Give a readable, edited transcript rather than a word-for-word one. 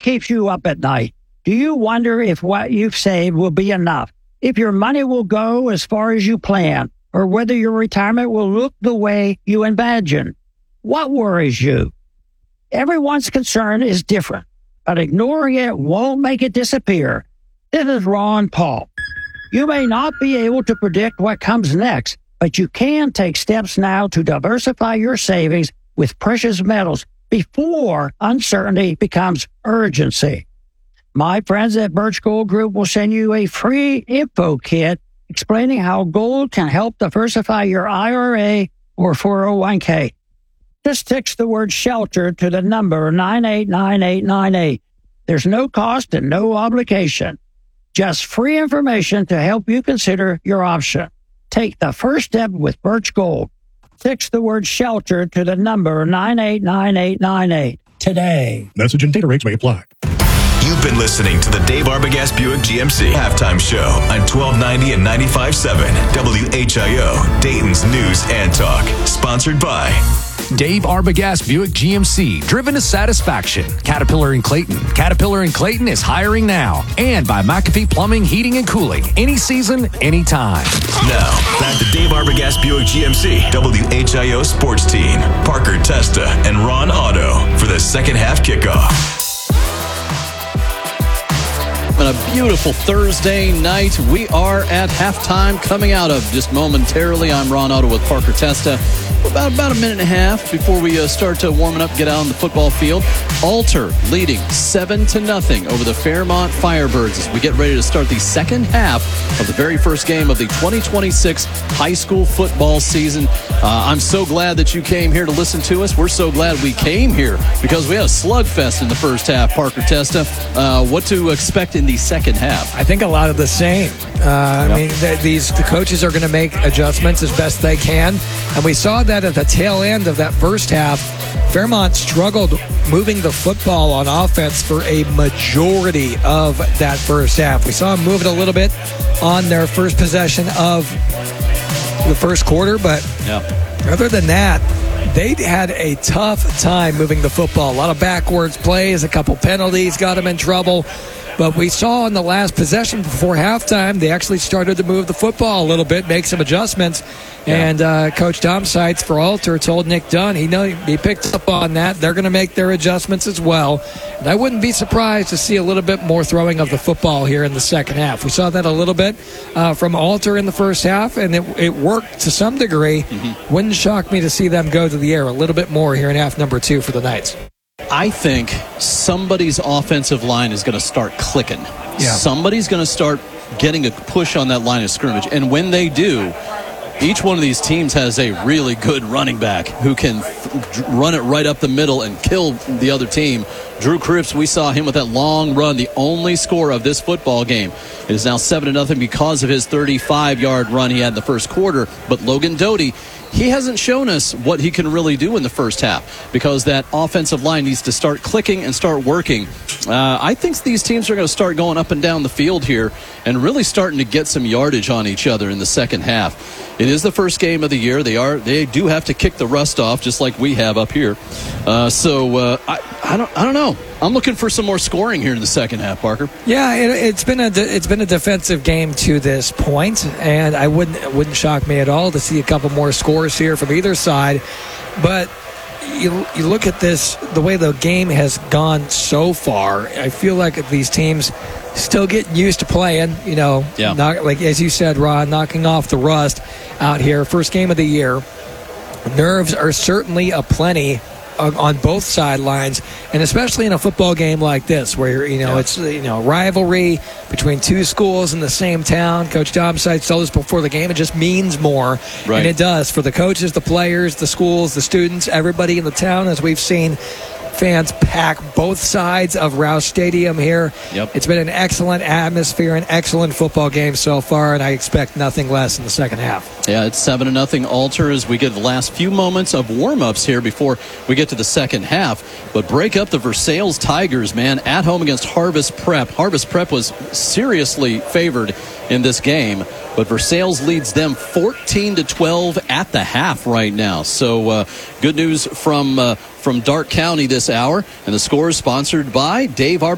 keeps you up at night? Do you wonder if what you've saved will be enough? If your money will go as far as you plan? Or whether your retirement will look the way you imagine? What worries you? Everyone's concern is different, but ignoring it won't make it disappear. This is Ron Paul. You may not be able to predict what comes next, but you can take steps now to diversify your savings with precious metals before uncertainty becomes urgency. My friends at Birch Gold Group will send you a free info kit explaining how gold can help diversify your IRA or 401k. Just text the word shelter to the number 989898. There's no cost and no obligation. Just free information to help you consider your option. Take the first step with Birch Gold. Text the word shelter to the number 989898 today. Message and data rates may apply. You've been listening to the Dave Arbogast Buick GMC Halftime Show on 1290 and 95.7 WHIO, Dayton's News and Talk. Sponsored by Dave Arbogast Buick GMC, driven to satisfaction. Caterpillar and Clayton. Caterpillar and Clayton is hiring now. And by McAfee Plumbing, Heating, and Cooling. Any season, anytime. Now, back to Dave Arbogast Buick GMC, WHIO Sports Team, Parker Testa and Ron Otto for the second half kickoff. On a beautiful Thursday night, we are at halftime coming out of just momentarily. I'm Ron Otto with Parker Testa. About a minute and a half before we start to warming up, get out on the football field. Alter leading 7-0 over the Fairmont Firebirds as we get ready to start the second half of the very first game of the 2026 high school football season. I'm so glad that you came here to listen to us. We're so glad we came here because we had a slugfest in the first half. Parker Testa, what to expect in the second half? I think a lot of the same. I mean, the coaches are going to make adjustments as best they can, and we saw that at the tail end of that first half. Fairmont struggled moving the football on offense for a majority of that first half. We saw them move it a little bit on their first possession of the first quarter, but other than that, they had a tough time moving the football. A lot of backwards plays, a couple penalties got them in trouble. But we saw in the last possession before halftime, they actually started to move the football a little bit, make some adjustments. And Coach Tom Seitz for Alter told Nick Dunn, he picked up on that. They're going to make their adjustments as well. And I wouldn't be surprised to see a little bit more throwing of the football here in the second half. We saw that a little bit from Alter in the first half, and it worked to some degree. Wouldn't shock me to see them go to the air a little bit more here in half number 2 for the Knights. I think somebody's offensive line is going to start clicking. Somebody's going to start getting a push on that line of scrimmage. And when they do, each one of these teams has a really good running back who can run it right up the middle and kill the other team. Drew Cripps, we saw him with that long run, the only score of this football game. It is now 7-0 because of his 35-yard run he had in the first quarter. But Logan Doty, he hasn't shown us what he can really do in the first half because that offensive line needs to start clicking and start working. I think these teams are going to start going up and down the field here and really starting to get some yardage on each other in the second half. It is the first game of the year. They do have to kick the rust off just like we have up here. I don't know. I'm looking for some more scoring here in the second half, Parker. Yeah, it's been a defensive game to this point, and it wouldn't shock me at all to see a couple more scores here from either side. But you look at this, the way the game has gone so far, I feel like these teams still getting used to playing, like as you said, Ron, knocking off the rust out here. First game of the year. Nerves are certainly aplenty on both sidelines, and especially in a football game like this where it's rivalry between two schools in the same town. Coach Tom Seitz told us before the game it just means more, and it does for the coaches, the players, the schools, the students, everybody in the town, as we've seen fans pack both sides of Rouse Stadium here. It's been an excellent atmosphere, an excellent football game so far, and I expect nothing less in the second half. Yeah, it's 7-0 Alter as we get the last few moments of warm-ups here before we get to the second half. But break up the Versailles Tigers, man, at home against Harvest Prep. Harvest Prep was seriously favored in this game, but Versailles leads them 14-12 at the half right now. So good news from Darke County this hour, and the score is sponsored by Dave